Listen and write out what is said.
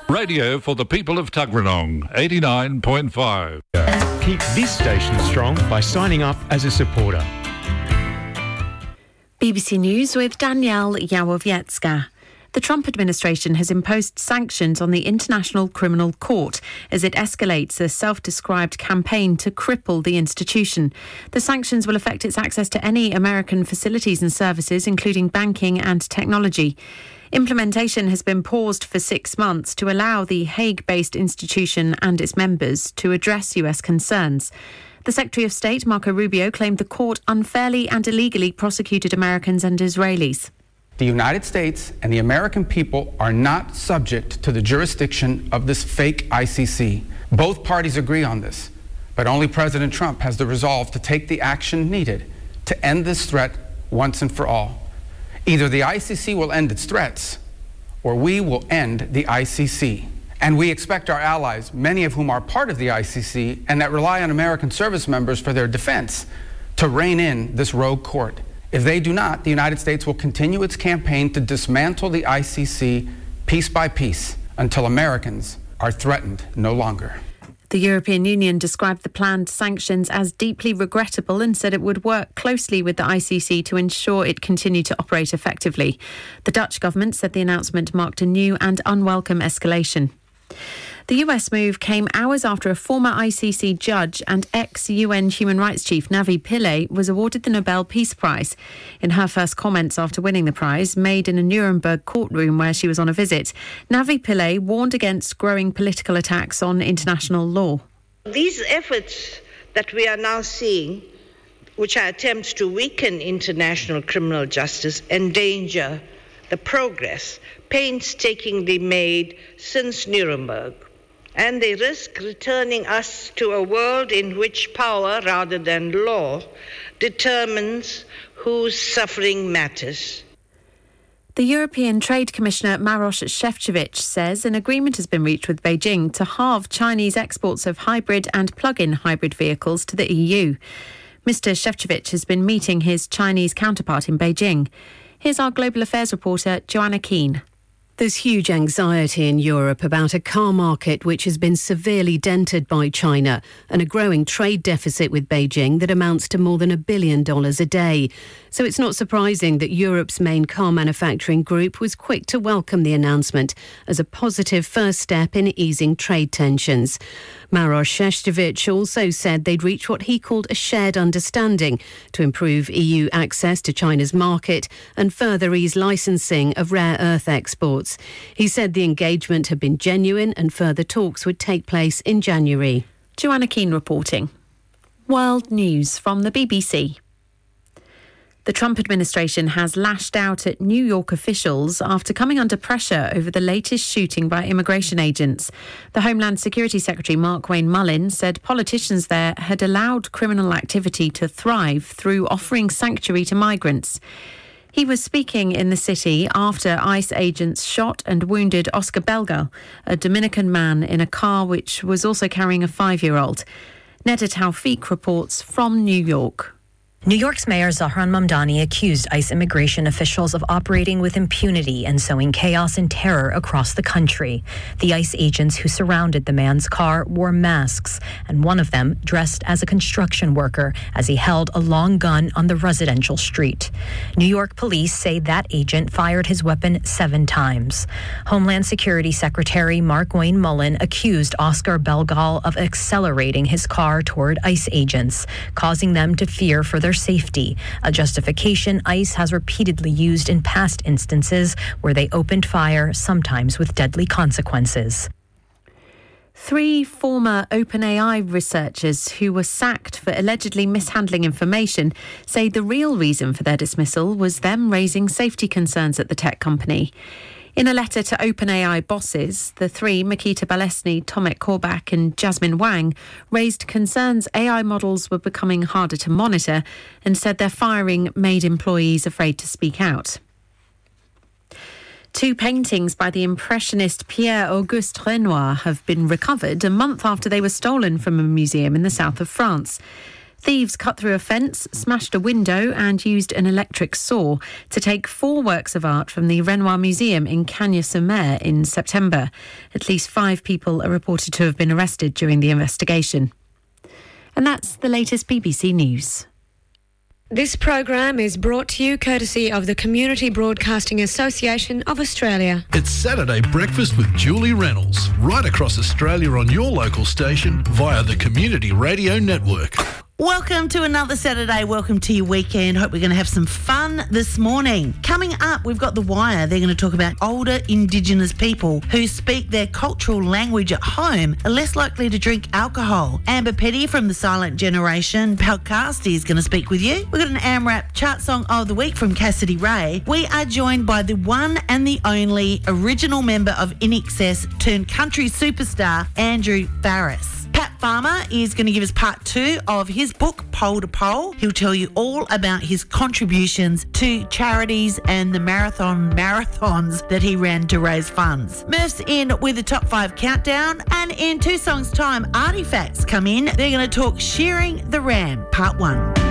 Radio for the people of Tuggeranong, 89.5. Keep this station strong by signing up as a supporter. BBC News with Danielle Yawowiecka. The Trump administration has imposed sanctions on the International Criminal Court as it escalates a self-described campaign to cripple the institution. The sanctions will affect its access to any American facilities and services, including banking and technology. Implementation has been paused for 6 months to allow the Hague-based institution and its members to address US concerns. The Secretary of State, Marco Rubio, claimed the court unfairly and illegally prosecuted Americans and Israelis. The United States and the American people are not subject to the jurisdiction of this fake ICC. Both parties agree on this, but only President Trump has the resolve to take the action needed to end this threat once and for all. Either the ICC will end its threats, or we will end the ICC. And we expect our allies, many of whom are part of the ICC and that rely on American service members for their defense, to rein in this rogue court. If they do not, the United States will continue its campaign to dismantle the ICC piece by piece until Americans are threatened no longer. The European Union described the planned sanctions as deeply regrettable and said it would work closely with the ICC to ensure it continued to operate effectively. The Dutch government said the announcement marked a new and unwelcome escalation. The US move came hours after a former ICC judge and ex-UN human rights chief Navi Pillay was awarded the Nobel Peace Prize. In her first comments after winning the prize, made in a Nuremberg courtroom where she was on a visit, Navi Pillay warned against growing political attacks on international law. These efforts that we are now seeing, which are attempts to weaken international criminal justice, endanger the progress painstakingly made since Nuremberg. And they risk returning us to a world in which power, rather than law, determines whose suffering matters. The European Trade Commissioner Maroš Šefčovič says an agreement has been reached with Beijing to halve Chinese exports of hybrid and plug-in hybrid vehicles to the EU. Mr. Šefčovič has been meeting his Chinese counterpart in Beijing. Here's our Global Affairs reporter, Joanna Keane. There's huge anxiety in Europe about a car market which has been severely dented by China and a growing trade deficit with Beijing that amounts to more than $1 billion a day. So it's not surprising that Europe's main car manufacturing group was quick to welcome the announcement as a positive first step in easing trade tensions. Maroš Šefčovič also said they'd reached what he called a shared understanding to improve EU access to China's market and further ease licensing of rare earth exports. He said the engagement had been genuine and further talks would take place in January. Joanna Keane reporting. World News from the BBC. The Trump administration has lashed out at New York officials after coming under pressure over the latest shooting by immigration agents. The Homeland Security Secretary Mark Wayne Mullin said politicians there had allowed criminal activity to thrive through offering sanctuary to migrants. He was speaking in the city after ICE agents shot and wounded Oscar Belgal, a Dominican man in a car which was also carrying a 5-year-old. Neda Tawfiq reports from New York. New York's Mayor Zohran Mamdani accused ICE immigration officials of operating with impunity and sowing chaos and terror across the country. The ICE agents who surrounded the man's car wore masks, and one of them dressed as a construction worker as he held a long gun on the residential street. New York police say that agent fired his weapon 7 times. Homeland Security Secretary Mark Wayne Mullin accused Oscar Belgal of accelerating his car toward ICE agents, causing them to fear for their safety, a justification ICE has repeatedly used in past instances where they opened fire, sometimes with deadly consequences. 3 former OpenAI researchers who were sacked for allegedly mishandling information say the real reason for their dismissal was them raising safety concerns at the tech company. In a letter to OpenAI bosses, the 3, Makita Balesny, Tomek Korbach and Jasmine Wang, raised concerns AI models were becoming harder to monitor and said their firing made employees afraid to speak out. 2 paintings by the Impressionist Pierre-Auguste Renoir have been recovered a month after they were stolen from a museum in the south of France. Thieves cut through a fence, smashed a window and used an electric saw to take 4 works of art from the Renoir Museum in Cagnes-sur-Mer in September. At least 5 people are reported to have been arrested during the investigation. And that's the latest BBC News. This program is brought to you courtesy of the Community Broadcasting Association of Australia. It's Saturday Breakfast with Julie Reynolds, right across Australia on your local station via the Community Radio Network. Welcome to another Saturday. Welcome to your weekend. Hope we're going to have some fun this morning. Coming up, we've got The Wire. They're going to talk about older Indigenous people who speak their cultural language at home are less likely to drink alcohol. Amber Petty from the Silent Generation podcast is going to speak with you. We've got an AMRAP chart song of the week from Cassidy Ray. We are joined by the one and the only original member of INXS turned country superstar, Andrew Farriss. Pat Farmer is going to give us part 2 of his book, Pole to Pole. He'll tell you all about his contributions to charities and the marathons that he ran to raise funds. Murph's in with the top 5 countdown, and in 2 songs' time, Artifacts come in. They're going to talk Shearing the Ram, part 1.